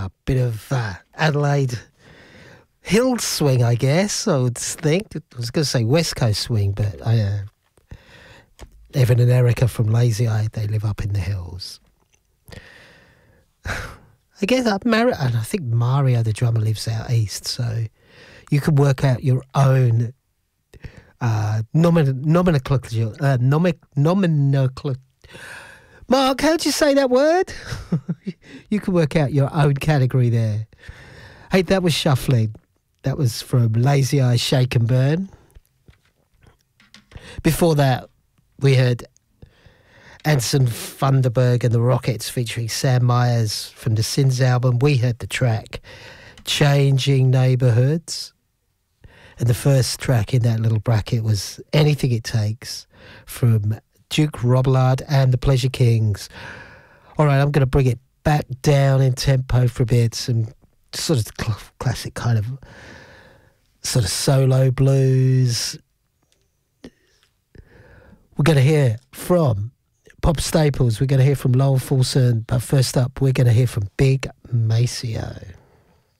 A bit of Adelaide hill swing, I guess, I would think. I was going to say West Coast swing, but Evan and Erica from Lazy Eye, they live up in the hills. I guess and I think Mario, the drummer, lives out east, so you can work out your own nomenclature. Mark, how'd you say that word? You can work out your own category there. Hey, that was Shuffling. That was from Lazy Eye, Shake and Burn. Before that, we heard Anson Funderburg and the Rockets featuring Sam Myers from the Sins album. We heard the track Changing Neighborhoods. And the first track in that little bracket was Anything It Takes from Duke Robillard and the Pleasure Kings. All right, I'm going to bring it back down in tempo for a bit. Some sort of classic kind of sort of solo blues. We're going to hear from Pop Staples. We're going to hear from Lowell Fulson. But first up, we're going to hear from Big Maceo.